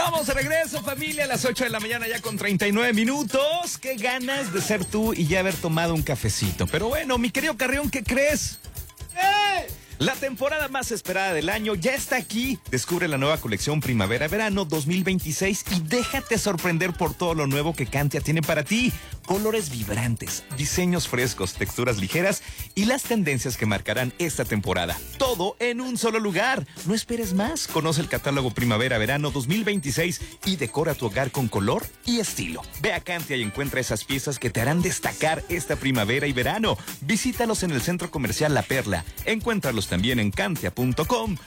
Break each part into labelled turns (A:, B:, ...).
A: Vamos de regreso, familia, a las 8 de la mañana ya con 39 minutos. Qué ganas de ser tú y ya haber tomado un cafecito. Pero bueno, mi querido Carrión, ¿qué crees? La temporada más esperada del año ya está aquí. Descubre la nueva colección Primavera-Verano 2026 y déjate sorprender por todo lo nuevo que Cantia tiene para ti. Colores vibrantes, diseños frescos, texturas ligeras y las tendencias que marcarán esta temporada. Todo en un solo lugar. No esperes más. Conoce el catálogo Primavera-Verano 2026 y decora tu hogar con color y estilo. Ve a Cantia y encuentra esas piezas que te harán destacar esta primavera y verano. Visítalos en el Centro Comercial La Perla. Encuéntralos también en cantia.com.mx.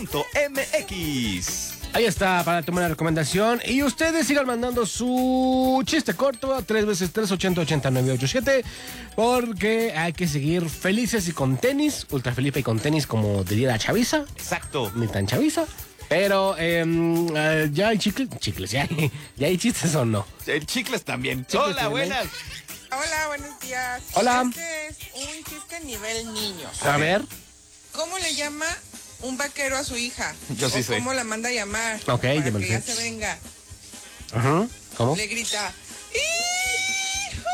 B: Ahí está, para tomar la recomendación. Y ustedes sigan mandando su chiste corto a 3x3 80 porque hay que seguir felices y con tenis. Ultra Felipe y con tenis, como diría la chaviza.
A: Exacto.
B: Ni tan chaviza. Pero ya hay chicles, ya hay chistes o no.
A: El chicles también.
B: Chicles
A: Hola,
B: también.
A: buenas.
C: Hola, buenos días.
B: Hola.
C: Este es un chiste nivel niño.
B: A ver.
C: ¿Cómo le llama un vaquero a su hija?
A: Yo sí
C: ¿O
A: sé.
C: ¿Cómo la manda a llamar?
B: Ok,
C: para
B: ya me lo
C: que ya
B: sé.
C: se venga.
B: Ajá. ¿Cómo?
C: Le grita, ¡hijo!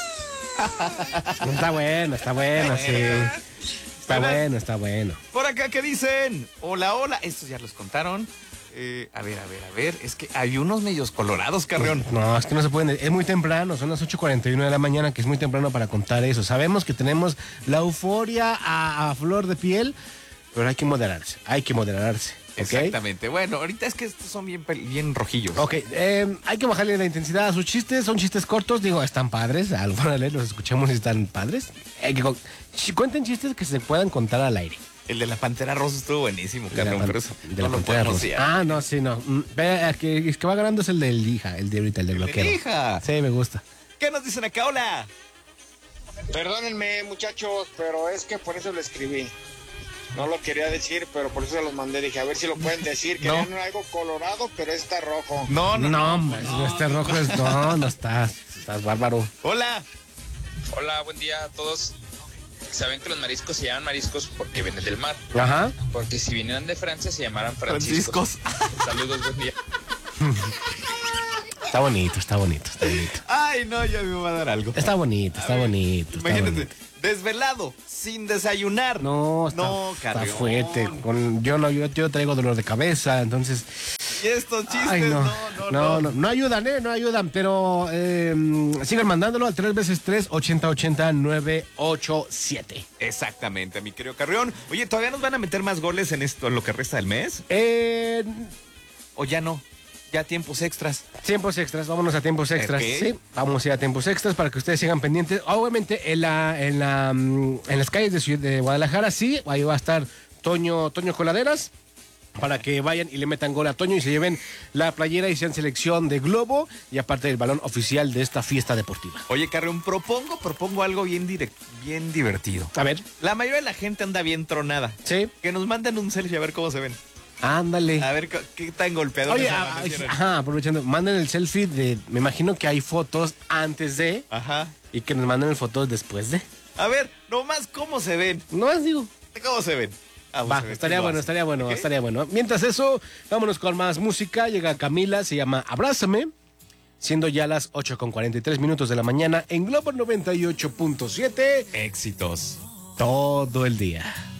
B: Está bueno, sí. Está bueno.
A: Por acá, ¿qué dicen? Hola, hola. Estos ya los contaron. A ver. Es que hay unos medios colorados, Carrión.
B: No, es que no se pueden. Es muy temprano, son las 8:41 de la mañana, que es muy temprano para contar eso. Sabemos que tenemos la euforia a flor de piel, pero hay que moderarse. ¿Ok?
A: Exactamente. Bueno, ahorita es que estos son bien rojillos.
B: Ok, hay que bajarle la intensidad a sus chistes. Son chistes cortos, digo, están padres. Los escuchamos y están padres. Cuenten chistes que se puedan contar al aire.
A: El de la Pantera Rosa estuvo buenísimo, Carrión, pero eso
B: De la
A: no lo
B: Pantera
A: podemos
B: Rosa.
A: decir.
B: Ah, no, sí, no. Es que va ganando es el del hija, el de ahorita, el del bloqueo.
A: hija.
B: Sí, me gusta.
A: ¿Qué nos dicen acá? Hola.
D: Perdónenme, muchachos, pero es que por eso lo escribí. No lo quería decir, pero por eso se los mandé. Dije, a ver si lo pueden decir.
A: No.
D: Querían algo colorado, pero está rojo.
A: No.
B: No, este rojo es. No estás bárbaro.
A: Hola.
E: Hola, buen día a todos. Saben que los mariscos se llaman mariscos porque vienen del mar.
B: Ajá.
E: Porque si vinieran de Francia se llamaran franciscos. Saludos, buen día.
B: Está bonito.
A: Ay, no, ya me va a dar algo.
B: Está bonito.
A: Imagínate, desvelado, sin desayunar.
B: No, está
A: Carrión.
B: fuerte. Yo traigo dolor de cabeza, entonces.
A: Y estos chistes,
B: Ay, no ayudan, no ayudan, pero sigan mandándolo al 3x3 80 987.
A: Exactamente, mi querido Carrión. Oye, ¿todavía nos van a meter más goles en esto, en lo que resta del mes? ¿O ya no? Ya tiempos extras.
B: Tiempos extras, vámonos a tiempos extras.
A: Ok.
B: Sí, vamos a ir a tiempos extras para que ustedes sigan pendientes. Obviamente en las calles de Guadalajara, sí, ahí va a estar Toño Coladeras, para que vayan y le metan gol a Toño y se lleven la playera y sean selección de globo y aparte del balón oficial de esta fiesta deportiva.
A: Oye, Carrión, propongo algo bien divertido.
B: A ver.
A: La mayoría de la gente anda bien tronada.
B: Sí.
A: Que nos manden un selfie a ver cómo se ven.
B: Ándale.
A: A ver qué tan golpeadores
B: Oye,
A: amanecieron.
B: aprovechando, manden el selfie me imagino que hay fotos antes de
A: Ajá.
B: y que nos manden fotos después de.
A: A ver, nomás cómo se ven.
B: No más digo.
A: ¿Cómo se ven?
B: Va, estaría bueno. Mientras eso, vámonos con más música. Llega Camila, se llama Abrázame, siendo ya las 8:43 de la mañana en Globo 98.7.
A: Éxitos.
B: Todo el día.